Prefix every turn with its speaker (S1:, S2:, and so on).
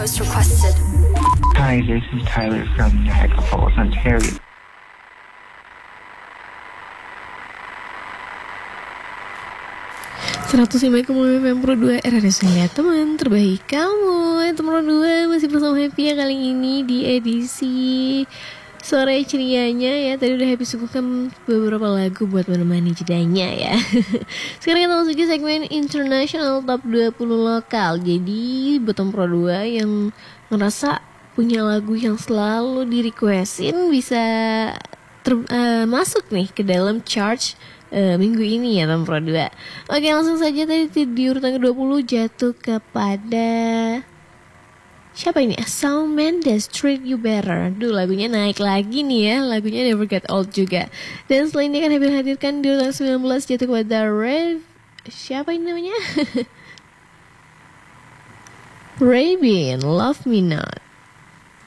S1: most requested.
S2: Hi, this is Tyler from Niagara Falls, Ontario.
S3: Seratus FM Pro 2 RRS Lihat teman terbaik kamu. Teman Pro 2 masih bersama Happy ya kali ini di edisi sore cerianya ya. Tadi udah Happy suguhkan beberapa lagu buat menemani jedanya ya. Sekarang kita masuk ke segmen International Top 20 Lokal. Jadi buat teman Pro 2 yang ngerasa punya lagu yang selalu di requestin bisa masuk nih ke dalam chart minggu ini ya teman Pro 2. Oke, langsung saja tadi di urutan ke-20 jatuh kepada siapa ini? Shawn Mendes, Treat You Better. Duh, lagunya naik lagi nih ya. Lagunya Never Get Old juga. Dan selain ini akan hadirkan di urutan 19 jatuh kepada siapa ini namanya? Rabin, Love Me Not.